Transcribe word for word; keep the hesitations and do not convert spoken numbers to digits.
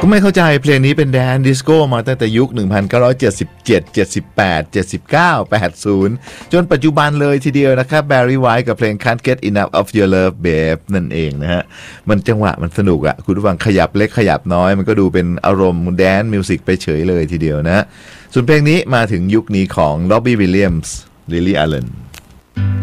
ไม่เข้าใจเพลงนี้เป็นแดนดิสโก้มาตั้งแต่ยุคหนึ่งพันเก้าร้อยเจ็ดสิบเจ็ด เจ็ดสิบแปด เจ็ดสิบเก้า แปดสิบจนปัจจุบันเลยทีเดียวนะครับ Barry White กับเพลง Can't Get Enough of Your Love Babe นั่นเองนะฮะมันจังหวะมันสนุกอะคุณผู้ฟังขยับเล็กขยับน้อยมันก็ดูเป็นอารมณ์แดนมิวสิกไปเฉยเลยทีเดียวนะส่วนเพลงนี้มาถึงยุคนี้ของ Robbie Williams Lily Allen